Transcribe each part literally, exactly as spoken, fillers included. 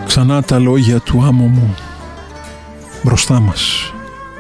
Ξανά τα λόγια του άμμου μου μπροστά μας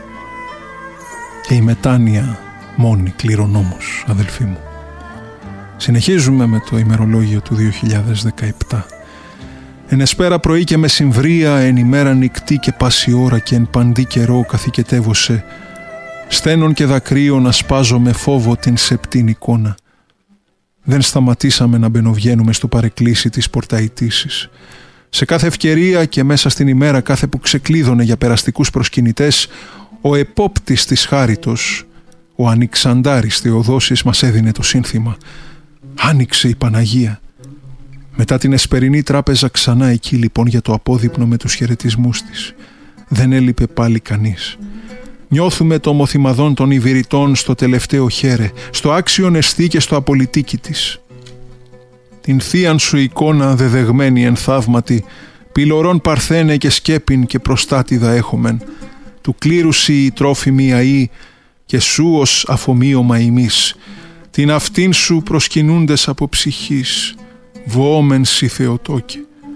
και η μετάνοια μόνη κληρονόμος, αδελφοί μου. Συνεχίζουμε με το ημερολόγιο του δύο χιλιάδες δεκαεπτά. Εν εσπέρα πρωί και μεσημβρία, εν ημέρα νυκτή και πάση ώρα και εν παντή καιρό καθηκετεύωσε, στένων και δακρύων ασπάζω με φόβο την σεπτήν εικόνα. Δεν σταματήσαμε να μπαινοβγαίνουμε στο παρεκκλήσι της πορταϊτήσης. Σε κάθε ευκαιρία και μέσα στην ημέρα κάθε που ξεκλείδωνε για περαστικούς προσκυνητές, ο επόπτης της Χάριτος, ο Ανοιξαντάρης Θεοδόσης, μας έδινε το σύνθημα. Άνοιξε η Παναγία. Μετά την εσπερινή τράπεζα ξανά εκεί λοιπόν για το απόδειπνο με τους χαιρετισμούς της. Δεν έλειπε πάλι κανείς. Νιώθουμε το ομοθυμαδόν των Ιβηρητών στο τελευταίο χέρε, στο άξιον εστί και στο απολυτίκι της. Την θείαν σου εικόνα δεδεγμένη εν θαύματι, πυλωρών παρθένε και σκέπιν και προστάτηδα έχομεν, του κλήρουσι η τρόφιμη αή και σου ως αφομοίωμα ημείς, την αυτήν σου προσκυνούντες από ψυχής, βοόμεν σοι Θεοτόκε.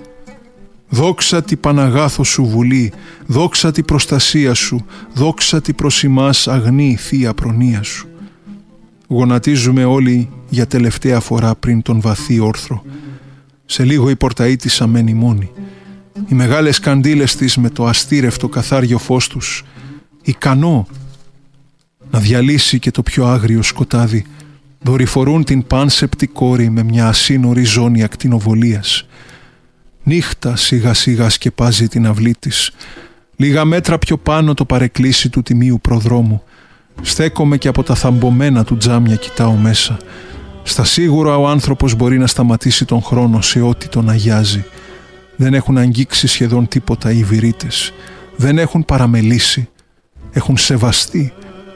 Δόξα τη Παναγάθο σου βουλή, δόξα τη προστασία σου, δόξα τη προς ημάς αγνή θεία προνοία σου. Γονατίζουμε όλοι για τελευταία φορά πριν τον βαθύ όρθρο. Σε λίγο η πορταΐτισσα μένει μόνη. Οι μεγάλες καντήλες της με το αστήρευτο καθάριο φως τους, ικανό να διαλύσει και το πιο άγριο σκοτάδι, δορυφορούν την πάνσεπτη κόρη με μια ασύνορη ζώνη ακτινοβολίας. Νύχτα σιγά σιγά σκεπάζει την αυλή της. Λίγα μέτρα πιο πάνω το παρεκκλήσι του τιμίου προδρόμου. Στέκομαι και από τα θαμπομένα του τζάμια κοιτάω μέσα. Στα σίγουρα ο άνθρωπος μπορεί να σταματήσει τον χρόνο σε ό,τι τον αγιάζει. Δεν έχουν αγγίξει σχεδόν τίποτα οι Ιβηρίτες. Δεν έχουν παραμελήσει. Έχουν σεβαστεί.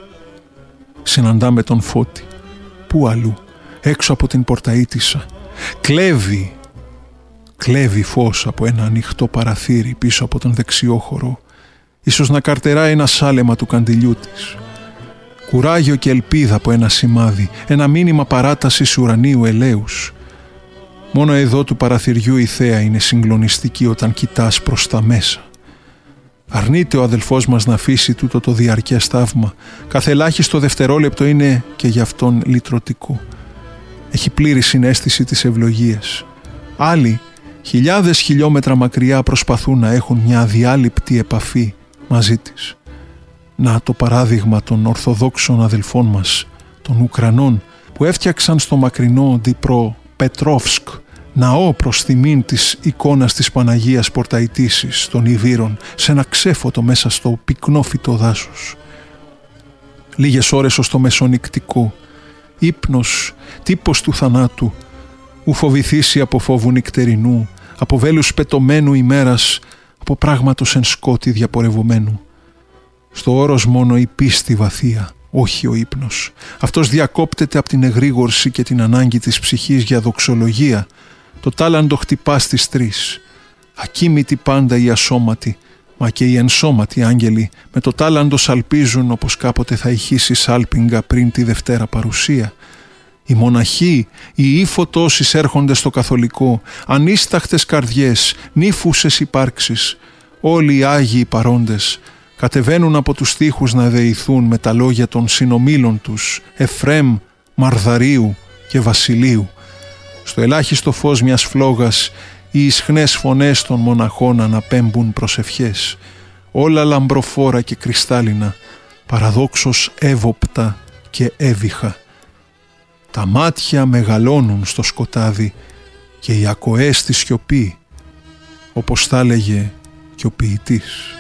Συναντάμε τον Φώτη. Πού αλλού, έξω από την πορταΐτισσα. Κλέβει. Κλέβει φως από ένα ανοιχτό παραθύρι πίσω από τον δεξιό χορό. Ίσως να καρτεράει ένα σάλεμα του καντιλιού της. Κουράγιο και ελπίδα από ένα σημάδι, ένα μήνυμα παράτασης ουρανίου ελέους. Μόνο εδώ του παραθυριού η θέα είναι συγκλονιστική όταν κοιτάς προς τα μέσα. Αρνείται ο αδελφός μας να αφήσει τούτο το διαρκές θαύμα. Κάθε ελάχιστο δευτερόλεπτο είναι και γι' αυτόν λυτρωτικό. Έχει πλήρη συναίσθηση της ευλογίας. Άλλοι, χιλιάδες χιλιόμετρα μακριά, προσπαθούν να έχουν μια αδιάλειπτη επαφή μαζί της. Να το παράδειγμα των Ορθοδόξων αδελφών μας, των Ουκρανών, που έφτιαξαν στο μακρινό Ντιπρο Πετρόφσκ ναό προς τιμήν της εικόνας της Παναγίας Πορταϊτήσης των Ιβύρων σε ένα ξέφωτο μέσα στο πυκνόφυτο δάσος. Λίγες ώρες ως το μεσονυκτικό, ύπνος, τύπος του θανάτου, ου φοβηθήσει από φόβου νυκτερινού, από βέλους πετωμένου ημέρας, από πράγματος εν σκότη διαπορευωμένου. Στο όρος μόνο η πίστη βαθία, όχι ο ύπνος. Αυτός διακόπτεται από την εγρήγορση και την ανάγκη της ψυχής για δοξολογία. Το τάλαντο χτυπά στις τρεις. Ακίμητοι πάντα οι ασώματοι, μα και οι ενσώματοι άγγελοι με το τάλαντο σαλπίζουν όπως κάποτε θα ηχήσει σάλπιγγα πριν τη Δευτέρα Παρουσία. Οι μοναχοί, οι ύφωτος εισέρχονται στο καθολικό, ανίσταχτες καρδιές, νύφουσες υπάρξεις, όλοι οι Άγιοι παρόντες, κατεβαίνουν από τους στίχους να δεηθούν με τα λόγια των συνομήλων τους, Εφρέμ, Μαρδαρίου και Βασιλείου. Στο ελάχιστο φως μιας φλόγας, οι ισχνές φωνές των μοναχών αναπέμπουν προσευχές, όλα λαμπροφόρα και κρυστάλλινα, παραδόξως εύωπτα και έβυχα. Τα μάτια μεγαλώνουν στο σκοτάδι και οι ακοές στη σιωπή, όπως θα έλεγε και ο ποιητής.